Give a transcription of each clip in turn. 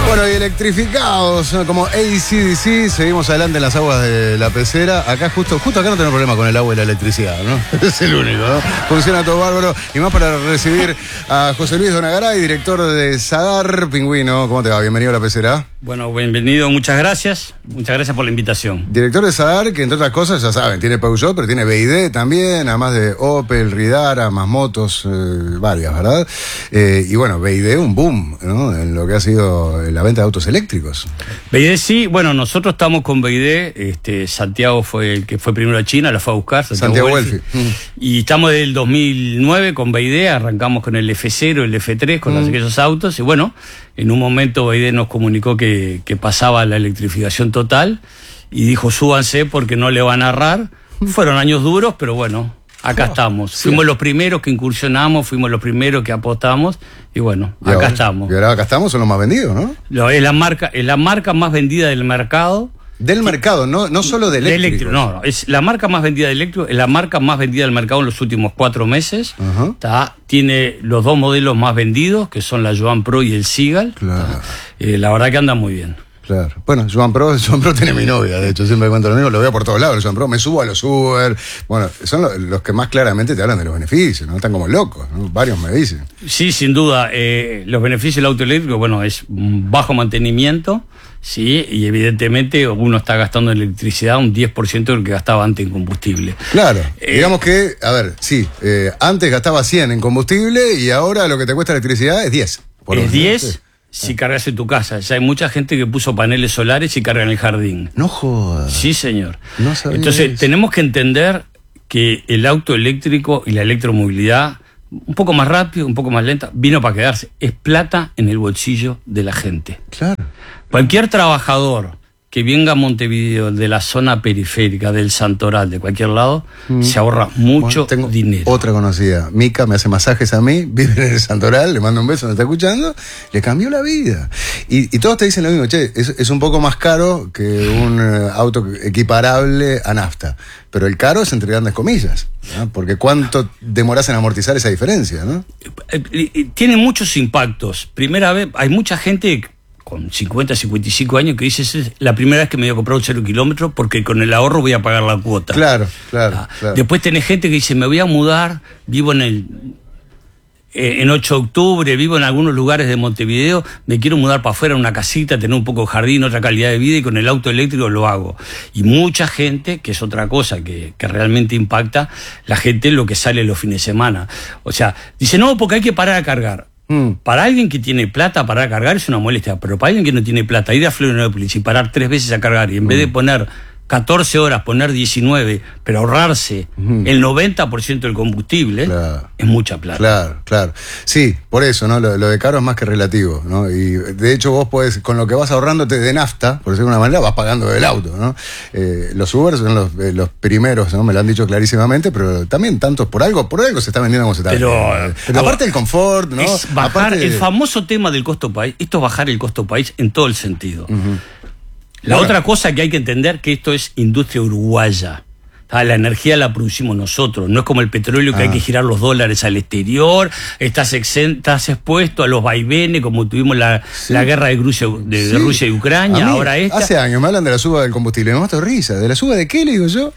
Bueno, y electrificados, ¿no? Como AC/DC, seguimos adelante en las aguas de la pecera. Acá justo acá no tenemos problema con el agua y la electricidad, ¿no? Es el único, ¿no? Funciona todo bárbaro. Y más para recibir a José Luis Donagaray, director de Sadar Pingüino. ¿Cómo te va? Bienvenido a la pecera. Bueno, bienvenido, muchas gracias. Muchas gracias por la invitación. Director de Sadar, que entre otras cosas, ya saben, tiene Peugeot, pero tiene BYD también, además de Opel, Ridara, más motos, varias, ¿verdad? Y bueno, BYD un boom, ¿no? En lo que ha sido la venta de autos eléctricos. BYD sí, bueno, nosotros estamos con BYD, Santiago fue el que fue primero a China, la fue a buscar, Santiago Welfi. Y estamos desde el 2009 con BYD, arrancamos con el F0, el F3, con aquellos autos, y bueno, en un momento BYD nos comunicó que pasaba la electrificación total, y dijo, súbanse porque no le van a errar. Fueron años duros, pero bueno, acá estamos. Sí. Fuimos los primeros que incursionamos, fuimos los primeros que apostamos, y bueno, y acá ahora estamos. Y ahora acá estamos, son los más vendidos, ¿no? Es la marca más vendida del mercado. Del mercado, no solo de eléctrico. No, es la marca más vendida de eléctrico, es la marca más vendida del mercado en los últimos 4 meses. Tiene los 2 modelos más vendidos, que son la Joan Pro y el Seagull. Claro. La verdad que anda muy bien. Claro. Bueno, Joan Pro tiene mi novia, de hecho, siempre cuento lo mismo, lo veo por todos lados, el Joan Pro, me subo a los Uber. Bueno, son los que más claramente te hablan de los beneficios, ¿no? Están como locos, ¿no? Varios me dicen. Sí, sin duda. Los beneficios del auto eléctrico, bueno, es bajo mantenimiento, sí, y evidentemente uno está gastando en electricidad un 10% de lo que gastaba antes en combustible. Claro, digamos que, a ver, sí, antes gastaba 100 en combustible y ahora lo que te cuesta electricidad es 10. Es 10. Sí. Si cargas en tu casa. Ya hay mucha gente que puso paneles solares y carga en el jardín. No jodas. Sí, señor. No sabía. Entonces, tenemos que entender que el auto eléctrico y la electromovilidad, un poco más rápido, un poco más lenta, vino para quedarse. Es plata en el bolsillo de la gente. Claro. Cualquier trabajador que venga a Montevideo de la zona periférica, del Santoral, de cualquier lado, se ahorra mucho dinero. Otra conocida, Mica, me hace masajes a mí, vive en el Santoral, le mando un beso, me está escuchando, le cambió la vida. Y todos te dicen lo mismo, che, es un poco más caro que un auto equiparable a nafta, pero el caro es entre grandes comillas, ¿no? Porque ¿cuánto demorás en amortizar esa diferencia, no? Tiene muchos impactos. Primera vez, hay mucha gente con 50, 55 años que dice, es la primera vez que me voy a comprar un 0 kilómetro porque con el ahorro voy a pagar la cuota. Claro. Después tenés gente que dice, me voy a mudar, vivo en 8 de octubre, vivo en algunos lugares de Montevideo, me quiero mudar para afuera a una casita, tener un poco de jardín, otra calidad de vida, y con el auto eléctrico lo hago. Y mucha gente, que es otra cosa que realmente impacta, la gente lo que sale los fines de semana. O sea, dice, no, porque hay que parar a cargar. Para alguien que tiene plata, parar a cargar es una molestia, pero para alguien que no tiene plata, ir a Florianópolis y parar 3 veces a cargar, y en vez de poner 14 horas, poner 19, pero ahorrarse el 90% del combustible, es mucha plata. Claro. Sí, por eso, ¿no? Lo de caro es más que relativo, ¿no? Y de hecho vos podés, con lo que vas ahorrándote de nafta, por decirlo de una manera, vas pagando del auto, ¿no? Los Uber son los primeros, ¿no? Me lo han dicho clarísimamente, pero también tantos por algo se está vendiendo como se está vendiendo. Pero aparte el confort, ¿no? Es bajar el famoso tema del costo país. Esto es bajar el costo país en todo el sentido. La otra cosa que hay que entender, que esto es industria uruguaya. La energía la producimos nosotros, no es como el petróleo que hay que girar los dólares al exterior, estás expuesto a los vaivenes como tuvimos la guerra de Rusia y Ucrania, ahora esta. Hace años me hablan de la suba del combustible, me mato risa, ¿de la suba de qué, le digo yo?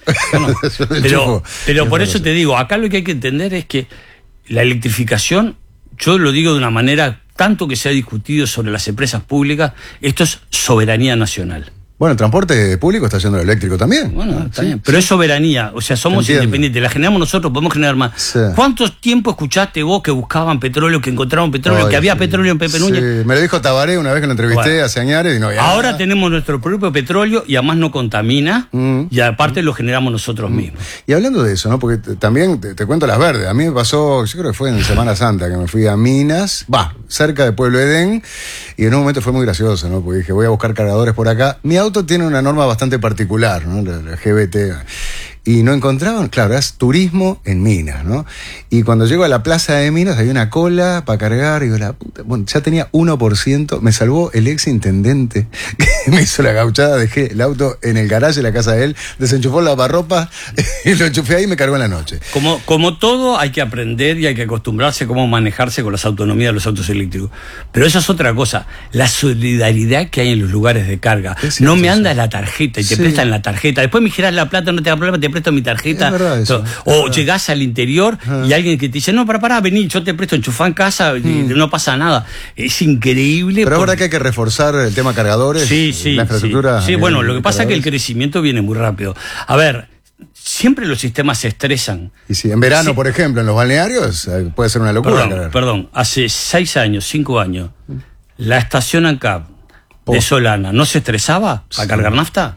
pero por eso te digo, acá lo que hay que entender es que la electrificación, yo lo digo de una manera, tanto que se ha discutido sobre las empresas públicas, esto es soberanía nacional. Bueno, el transporte público está yendo al eléctrico también. Bueno, está bien. Pero es soberanía, o sea, somos independientes, la generamos nosotros, podemos generar más. Sí. ¿Cuánto tiempo escuchaste vos que buscaban petróleo, que encontraban petróleo, que había petróleo en Pepe Núñez? Sí, me lo dijo Tabaré una vez que lo entrevisté hace años y no había ahora nada. Tenemos nuestro propio petróleo y además no contamina, y aparte lo generamos nosotros mismos. Y hablando de eso, ¿no? Porque también te cuento las verdes. A mí me pasó, yo creo que fue en Semana Santa, que me fui a Minas, cerca de Pueblo Edén, y en un momento fue muy gracioso, ¿no? Porque dije, voy a buscar cargadores por acá. Mi auto tiene una norma bastante particular, ¿no? La GBT. y no encontraban, claro, es turismo en Minas, ¿no? Y cuando llego a la plaza de Minas había una cola para cargar y digo, la puta, bueno, ya tenía 1%, me salvó el ex intendente que me hizo la gauchada, dejé el auto en el garaje de la casa de él, desenchufó la lavarropa y lo enchufé ahí y me cargó en la noche. Como todo, hay que aprender y hay que acostumbrarse a cómo manejarse con las autonomías de los autos eléctricos. Pero eso es otra cosa, la solidaridad que hay en los lugares de carga. No me anda la tarjeta y te prestan la tarjeta. Después me girás la plata, no te da problema, te presto mi tarjeta. Es verdad eso, o llegás al interior y alguien que te dice, no, pará, vení, yo te presto, enchufá en casa y no pasa nada. Es increíble. Pero ahora que hay que reforzar el tema cargadores, la infraestructura. Sí, bueno, lo que pasa es que el crecimiento viene muy rápido. A ver, siempre los sistemas se estresan. Y si en verano, por ejemplo, en los balnearios, puede ser una locura. Perdón, hace 6 años, 5 años, la estación ANCAP de Solana, ¿no se estresaba para cargar nafta?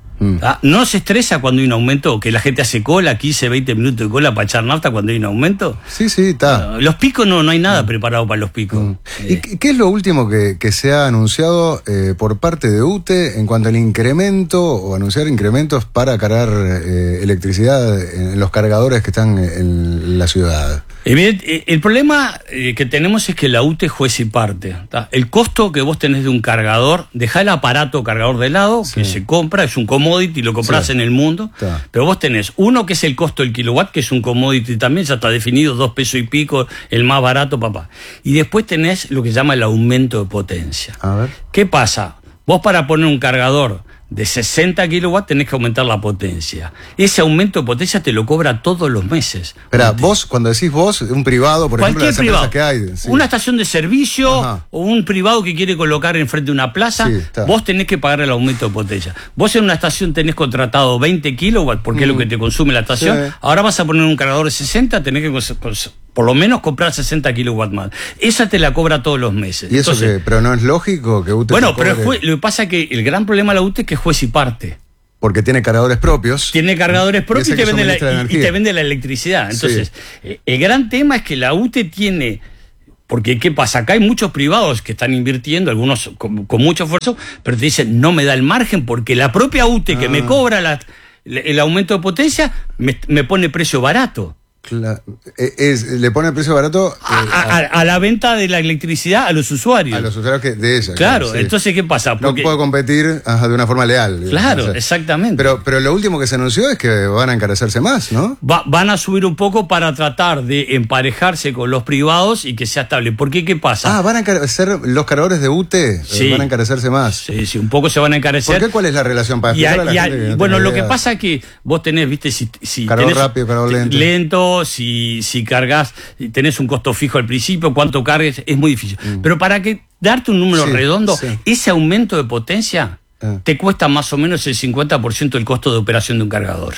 ¿No se estresa cuando hay un aumento? Que la gente hace cola, 15, 20 minutos de cola para echar nafta cuando hay un aumento. Sí, está. Los picos no hay nada preparado para los picos. ¿Y qué es lo último que se ha anunciado por parte de UTE en cuanto al incremento o anunciar incrementos para cargar electricidad en los cargadores que están en la ciudad? El problema que tenemos es que la UTE es juez y parte. El costo que vos tenés de un cargador, dejá el aparato cargador de lado, que se compra, es un commodity, lo compras en el mundo, pero vos tenés uno que es el costo del kilowatt, que es un commodity también, ya está definido, 2 pesos y pico, el más barato, papá. Y después tenés lo que se llama el aumento de potencia. A ver. ¿Qué pasa? Vos para poner un cargador de 60 kilowatts tenés que aumentar la potencia. Ese aumento de potencia te lo cobra todos los meses. Espera, vos, cuando decís vos, un privado, por ejemplo, las empresas que hay. Una estación de servicio o un privado que quiere colocar enfrente de una plaza, vos tenés que pagar el aumento de potencia. Vos en una estación tenés contratado 20 kilowatts, porque es lo que te consume la estación. Ahora vas a poner un cargador de 60, tenés que por lo menos comprar 60 kilowatts más. Esa te la cobra todos los meses. ¿Y eso qué? ¿Pero no es lógico que UTE Bueno, pero lo que pasa es que el gran problema de la UTE es que es juez y parte. Porque tiene cargadores propios. Tiene cargadores propios y te vende la electricidad. Entonces, el gran tema es que la UTE tiene... Porque, ¿qué pasa? Acá hay muchos privados que están invirtiendo, algunos con mucho esfuerzo, pero te dicen, no me da el margen porque la propia UTE que me cobra el aumento de potencia me pone precio barato. Le pone el precio barato a la venta de la electricidad a los usuarios. A los usuarios de ella. Claro, entonces ¿qué pasa? Porque no puedo competir de una forma leal. Claro, exactamente. Pero lo último que se anunció es que van a encarecerse más, ¿no? Van a subir un poco para tratar de emparejarse con los privados y que sea estable. ¿Por qué? ¿Qué pasa? Van a encarecer los cargadores de UTE, van a encarecerse más. Sí, un poco se van a encarecer. ¿Por qué? ¿Cuál es la relación para explicar a la gente que no bueno, tiene lo idea? que pasa es que vos tenés, viste, si cargador tenés rápido, cargador lento, si cargas, tenés un costo fijo al principio, cuánto cargues, es muy difícil. Pero para darte un número redondo, ese aumento de potencia te cuesta más o menos el 50% del costo de operación de un cargador.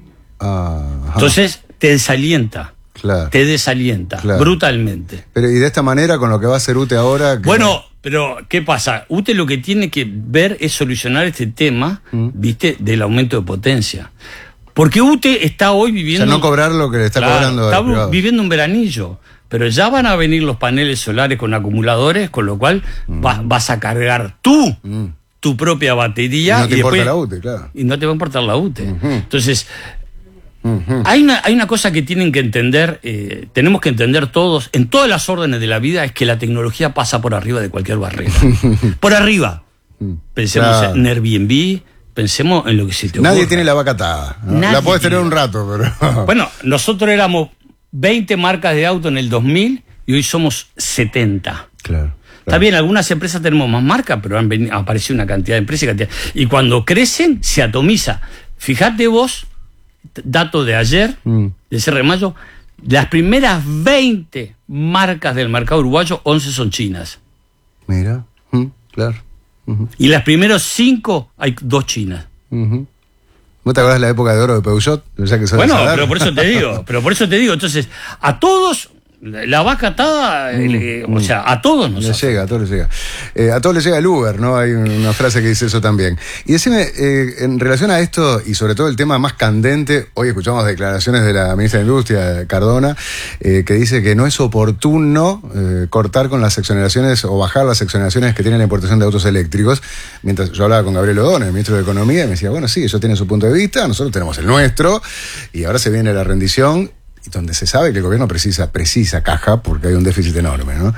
Entonces te desalienta. Claro. Te desalienta brutalmente. Pero y de esta manera, con lo que va a hacer UTE ahora... Bueno, pero ¿qué pasa? UTE lo que tiene que ver es solucionar este tema, ¿viste? Del aumento de potencia. Porque UTE está hoy viviendo... O sea, no cobrar lo que le está cobrando al privado. Está viviendo un veranillo. Pero ya van a venir los paneles solares con acumuladores, con lo cual vas a cargar tu propia batería. Y no te importa la UTE, claro. Y no te va a importar la UTE. Entonces, hay una cosa que tienen que entender, tenemos que entender todos, en todas las órdenes de la vida, es que la tecnología pasa por arriba de cualquier barrera. Por arriba. Pensemos en Airbnb. Pensemos en lo que se te ocurra. Nadie tiene la vaca atada, ¿no? La podés tener un rato, pero... Bueno, nosotros éramos 20 marcas de auto en el 2000 y hoy somos 70. Claro. Está bien, algunas empresas tenemos más marcas, pero han aparecido una cantidad de empresas. Y cuando crecen, se atomiza. Fíjate vos, dato de ayer, de cierre de mayo, las primeras 20 marcas del mercado uruguayo, 11 son chinas. Mira, claro. Y las primeros 5 hay 2 chinas. ¿Vos te acordás de la época de oro de Peugeot? Bueno, pero por eso te digo. Entonces, a todos La vaca atada, o sea, a todos nos les llega, a todos les llega. A todos les llega el Uber, ¿no? Hay una frase que dice eso también. Y decime, en relación a esto, y sobre todo el tema más candente, hoy escuchamos declaraciones de la ministra de Industria, Cardona, que dice que no es oportuno cortar con las exoneraciones o bajar las exoneraciones que tiene la importación de autos eléctricos. Mientras yo hablaba con Gabriel O'Donnell, el ministro de Economía, y me decía, bueno, sí, ellos tienen su punto de vista, nosotros tenemos el nuestro, y ahora se viene la rendición, y donde se sabe que el gobierno precisa caja porque hay un déficit enorme, ¿no?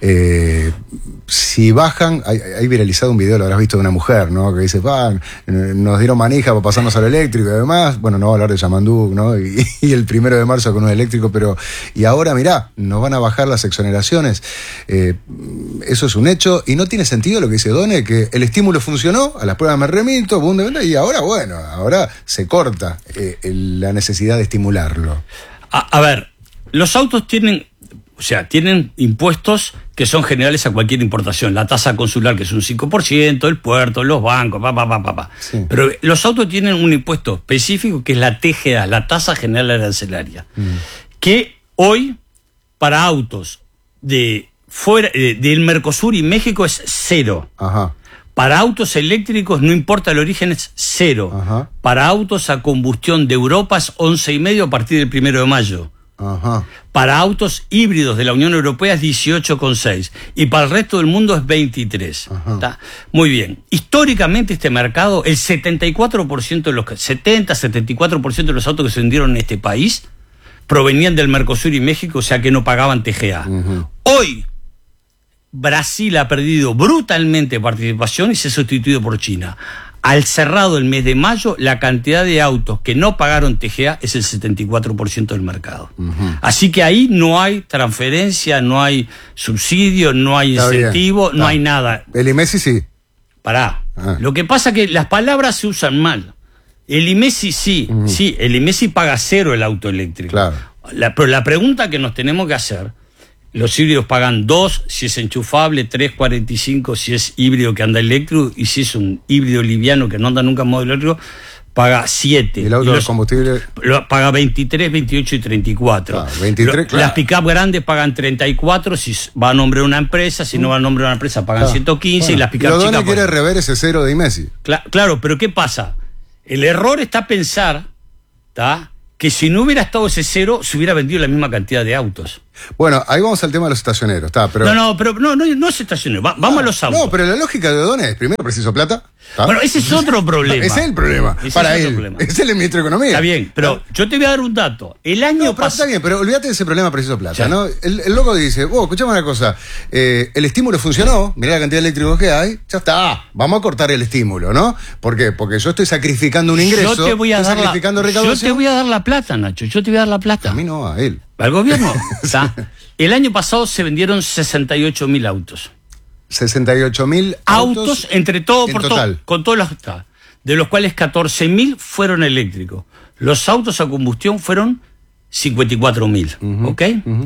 Si bajan, hay viralizado un video, lo habrás visto, de una mujer, ¿no? Que dice, nos dieron manija para pasarnos al eléctrico y demás. Bueno, no va a hablar de Yamandú, ¿no? Y el 1 de marzo con un eléctrico, pero... Y ahora, mirá, nos van a bajar las exoneraciones. Eso es un hecho, y no tiene sentido lo que dice O'Donnell, que el estímulo funcionó, a las pruebas me remito, boom de venta, y ahora, bueno, ahora se corta la necesidad de estimularlo. A ver, los autos tienen impuestos que son generales a cualquier importación. La tasa consular, que es un 5%, el puerto, los bancos, Sí. Pero los autos tienen un impuesto específico que es la TGA, la tasa general arancelaria, que hoy, para autos del Mercosur y México, es 0. Ajá. Para autos eléctricos, no importa el origen, es 0. Ajá. Para autos a combustión de Europa es 11,5 a partir del 1 de mayo. Ajá. Para autos híbridos de la Unión Europea es 18,6. Y para el resto del mundo es 23. ¿Está? Muy bien. Históricamente este mercado, el 74% de los 74% de los autos que se vendieron en este país provenían del Mercosur y México, o sea que no pagaban TGA. Hoy Brasil ha perdido brutalmente participación y se ha sustituido por China. Al cerrado el mes de mayo, la cantidad de autos que no pagaron TGA es el 74% del mercado. Así que ahí no hay transferencia, no hay subsidio, no hay incentivo, no hay nada. El IMESI sí. Pará. Lo que pasa es que las palabras se usan mal. El IMESI sí, sí, el IMESI paga 0 el auto eléctrico. Claro. Pero la pregunta que nos tenemos que hacer: los híbridos pagan 2 si es enchufable, 3,45 si es híbrido que anda eléctrico, y si es un híbrido liviano que no anda nunca en modo eléctrico, paga 7. El auto de combustible paga 23, 28 y 34. 23, claro. Las pick-up grandes pagan 34 si va a nombre de una empresa, si no va a nombre de una empresa pagan 115, bueno, y las pick-up chicas... O'Donnell quiere rever ese 0 de IMESI. Claro, pero ¿qué pasa? El error está pensar, que si no hubiera estado ese 0, se hubiera vendido la misma cantidad de autos. Bueno, ahí vamos al tema de los estacioneros, pero... No es estacionero, vamos a los autos. No, pero la lógica de O'Donnell es, primero preciso plata. Bueno, ese es otro problema. Ese es el problema, para él. Ese es el ministro de Economía. Está bien, pero yo te voy a dar un dato. El año pasado... Está bien, pero olvídate de ese problema preciso plata, ¿no? El loco dice, escuchame una cosa, el estímulo funcionó, mirá la cantidad de eléctricos que hay, ya está, vamos a cortar el estímulo, ¿no? ¿Por qué? Porque yo estoy sacrificando un ingreso, yo te voy a dar la plata, Nacho, yo te voy a dar la plata. A mí no, a él. ¿Al gobierno? El año pasado se vendieron 68.000 autos. 68.000 autos entre todo, por total. Con todos los, de los cuales 14.000 fueron eléctricos. Los autos a combustión fueron 54.000. ¿Ok?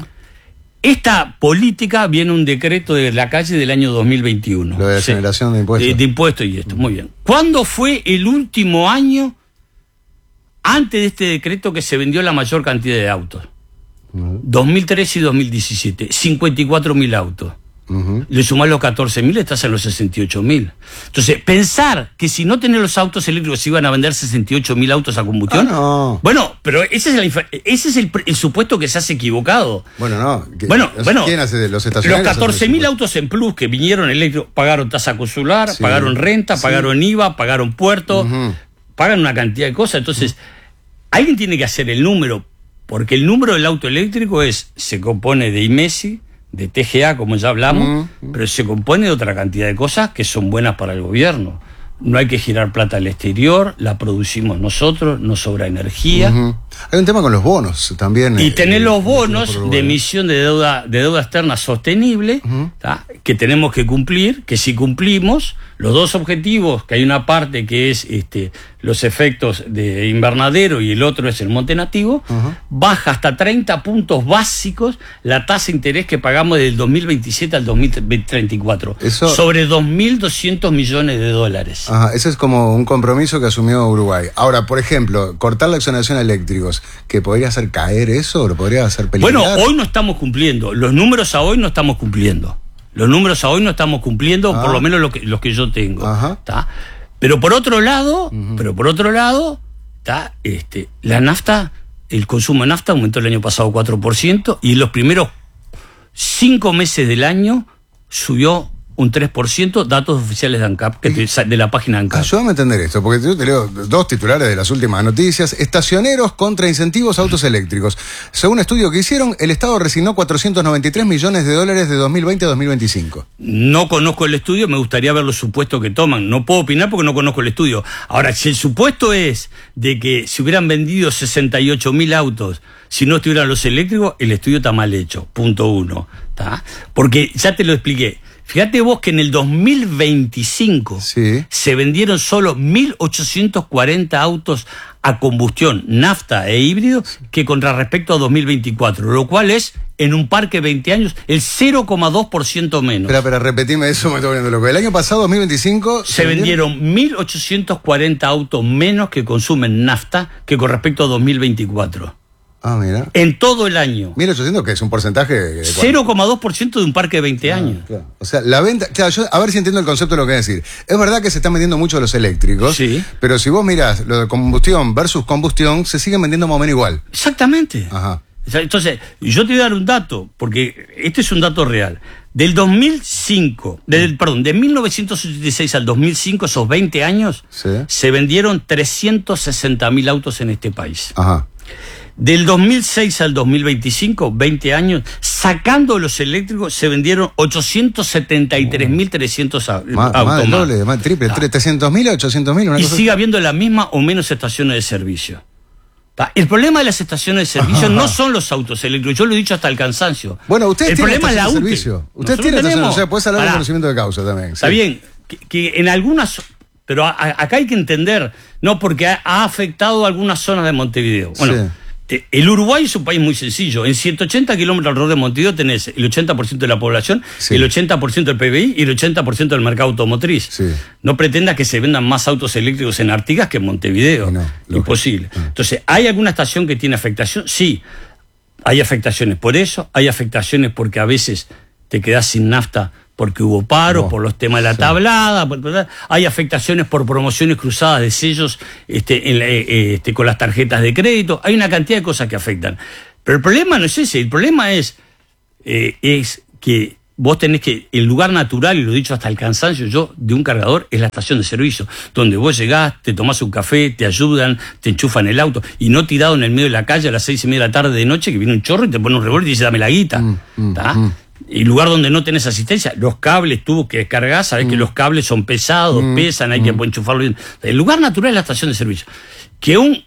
Esta política viene un decreto de la calle del año 2021. Lo de aceleración de impuestos. De impuestos y esto, muy bien. ¿Cuándo fue el último año antes de este decreto que se vendió la mayor cantidad de autos? 2013 y 2017, 54.000 autos. Le sumás los 14.000, estás en los 68.000. Entonces, pensar que si no tenés los autos eléctricos se iban a vender 68.000 autos a combustión. No. Bueno, pero ese es el supuesto que se hace equivocado. Bueno, ¿quién hace de los estacionarios? Los 14.000 autos en plus que vinieron eléctricos pagaron tasa consular, pagaron renta, pagaron IVA, pagaron puerto, pagan una cantidad de cosas. Entonces, alguien tiene que hacer el número, porque el número del auto eléctrico se compone de IMESI, de TGA, como ya hablamos, pero se compone de otra cantidad de cosas que son buenas para el gobierno. No hay que girar plata al exterior, la producimos nosotros, nos sobra energía. Hay un tema con los bonos también. Y tener los bonos de emisión de deuda externa sostenible, que tenemos que cumplir, que si cumplimos los dos objetivos, que hay una parte que es los efectos de invernadero y el otro es el monte nativo, baja hasta 30 puntos básicos la tasa de interés que pagamos del 2027 al 2034, sobre 2.200 millones de dólares. Ese es como un compromiso que asumió Uruguay. Ahora, por ejemplo, cortar la exoneración eléctrica. eléctricos, ¿que podría hacer caer eso? ¿Lo podría hacer peligrar? Bueno, hoy no estamos cumpliendo. Los números a hoy no estamos cumpliendo. Los números a hoy no estamos cumpliendo, por lo menos los que yo tengo. ¿Tá? Pero por otro lado, ¿tá? La nafta, el consumo de nafta aumentó el año pasado 4% y en los primeros 5 meses del año subió un 3%, datos oficiales de ANCAP, de la página ANCAP. Ayúdame a entender esto, porque yo te leo 2 titulares de las últimas noticias. Estacioneros contra incentivos a autos eléctricos. Según un estudio que hicieron, el Estado resignó $493 millones de 2020 a 2025. No conozco el estudio, me gustaría ver los supuestos que toman. No puedo opinar porque no conozco el estudio. Ahora, si el supuesto es de que se hubieran vendido 68.000 autos si no estuvieran los eléctricos, el estudio está mal hecho, punto 1. ¿Tá? Porque ya te lo expliqué. Fíjate vos que en el 2025 se vendieron solo 1.840 autos a combustión, nafta e híbrido, que contra respecto a 2024, lo cual es, en un parque de 20 años, el 0,2% menos. Espera, repetime eso, me estoy volviendo loco. El año pasado, 2025... Se vendieron 1.840 autos menos que consumen nafta que con respecto a 2024. Ah, mira. En todo el año. 1.800, que es un porcentaje... 0,2% de un parque de 20 años. Claro. O sea, la venta... Claro, yo a ver si entiendo el concepto de lo que es decir. Es verdad que se están vendiendo mucho los eléctricos, sí, pero si vos mirás lo de combustión versus combustión, se siguen vendiendo más o menos igual. Exactamente. Ajá. Entonces, yo te voy a dar un dato, porque este es un dato real. Del 2005, de 1986 al 2005, esos 20 años, se vendieron 360.000 autos en este país. Ajá. Del 2006 al 2025, 20 años, sacando los eléctricos, se vendieron 873.300 autos. Más del doble, más triple, 300.000 a 800.000. Y sigue habiendo la misma o menos estaciones de servicio. El problema de las estaciones de servicio no son los autos eléctricos, yo lo he dicho hasta el cansancio. Bueno, ustedes el tienen problema es la UTE. Ustedes tienen estaciones, o sea, puedes hablar de conocimiento de causa también. Está bien, que en algunas... Pero acá hay que entender, no, porque ha afectado algunas zonas de Montevideo. Bueno, el Uruguay es un país muy sencillo. En 180 kilómetros alrededor de Montevideo tenés el 80% de la población, el 80% del PBI y el 80% del mercado automotriz. No pretendas que se vendan más autos eléctricos en Artigas que en Montevideo. No, imposible. Entonces, ¿hay alguna estación que tiene afectación? Sí. Hay afectaciones por eso, hay afectaciones porque a veces te quedás sin nafta porque hubo paro, por los temas de la tablada, hay afectaciones por promociones cruzadas de sellos con las tarjetas de crédito, hay una cantidad de cosas que afectan. Pero el problema no es ese, el problema es que vos tenés que, el lugar natural, y lo he dicho hasta el cansancio yo, de un cargador es la estación de servicio, donde vos llegás, te tomás un café, te ayudan, te enchufan el auto, y no tirado en el medio de la calle a las 6:30 de la tarde de noche que viene un chorro y te pone un revólver y dice dame la guita. Y lugar donde no tenés asistencia, los cables, tubos que descargás, sabés que los cables son pesados, pesan, hay que enchufarlo bien. El lugar natural es la estación de servicio. Que un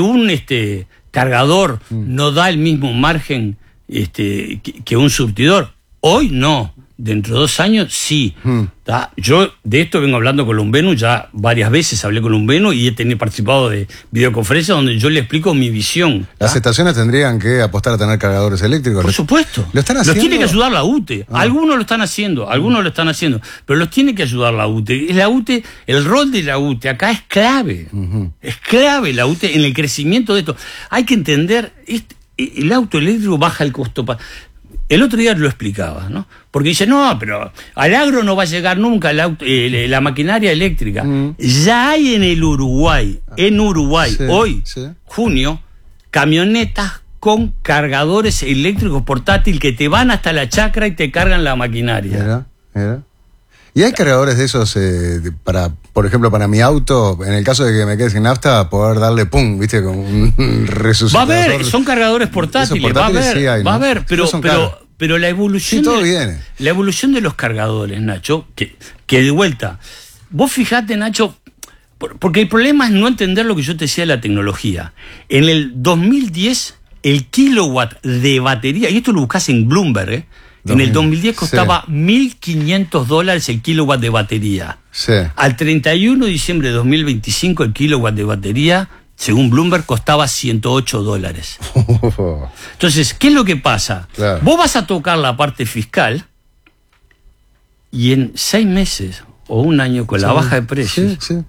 cargador no da el mismo margen que un surtidor. Hoy no, dentro de 2 años sí. Yo de esto vengo hablando con Lumbenu, ya varias veces hablé con Lumbenu y he participado de videoconferencias donde yo le explico mi visión. ¿Las estaciones tendrían que apostar a tener cargadores eléctricos? Por supuesto. ¿Lo están haciendo? Los tiene que ayudar la UTE. Algunos lo están haciendo, pero los tiene que ayudar la UTE. La UTE, el rol de la UTE acá es clave. Es clave la UTE en el crecimiento de esto. Hay que entender, el auto eléctrico baja el costo. El otro día lo explicaba, ¿no? Porque dice, no, pero al agro no va a llegar nunca la maquinaria eléctrica. Ya hay en el Uruguay, hoy, junio, camionetas con cargadores eléctricos portátiles que te van hasta la chacra y te cargan la maquinaria. Mira. ¿Y hay cargadores de esos por ejemplo, para mi auto, en el caso de que me quede sin nafta, poder darle pum, viste, con un resucitador? Va a haber, son cargadores portátiles, va a haber, pero la evolución la evolución de los cargadores, Nacho, que de vuelta, vos fijate, Nacho, porque el problema es no entender lo que yo te decía de la tecnología. En el 2010, el kilowatt de batería, y esto lo buscás en Bloomberg, en el 2010 costaba $1.500 el kilowatt de batería. Al 31 de diciembre de 2025 el kilowatt de batería, según Bloomberg, costaba $108. Entonces, ¿qué es lo que pasa? Vos vas a tocar la parte fiscal y en 6 meses o 1 año con la baja de precios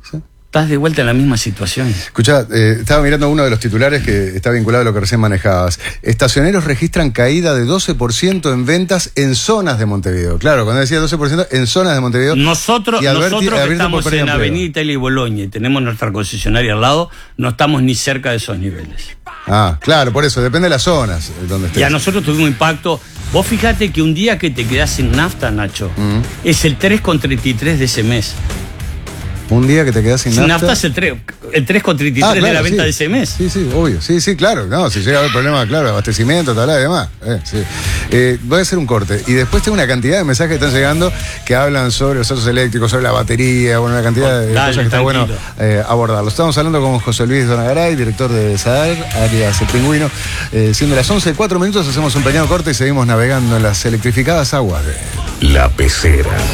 estás de vuelta en la misma situación. Escuchá, estaba mirando uno de los titulares que está vinculado a lo que recién manejabas. Estacioneros registran caída de 12% en ventas en zonas de Montevideo. Claro, cuando decía 12% en zonas de Montevideo. Nosotros que estamos en Avenida Italia y Boloña y tenemos nuestra concesionaria al lado, no estamos ni cerca de esos niveles. Ah, claro, por eso, depende de las zonas donde estés. Y a nosotros tuvimos impacto. Vos fíjate que un día que te quedás sin nafta, Nacho, es el 3,33 de ese mes. Un día que te quedas sin nafta. Nafta es el 3,33 claro, de la venta sí. de ese mes. Sí, obvio. Sí, claro. No, si llega a haber problemas, claro, abastecimiento, tal y demás. Sí. Voy a hacer un corte. Y después tengo una cantidad de mensajes que están llegando que hablan sobre los autos eléctricos, sobre la batería, bueno, una cantidad de cosas que está bueno abordarlo. Estamos hablando con José Luis Donagaray, director de SADAR, áreas El Pingüino. Siendo las 11:04, hacemos un pequeño corte y seguimos navegando en las electrificadas aguas de La Pecera.